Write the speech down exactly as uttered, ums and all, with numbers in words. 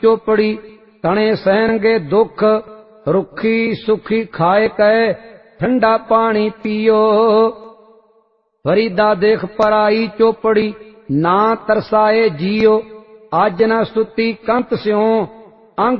चोपड़ी तणे सहनगे दुख, रुखी सुखी खाए कहे ठंडा पानी पियो। फरीदा देख पराई चोपड़ी ना तरसाए जियो, आज न सुती कंत स्यों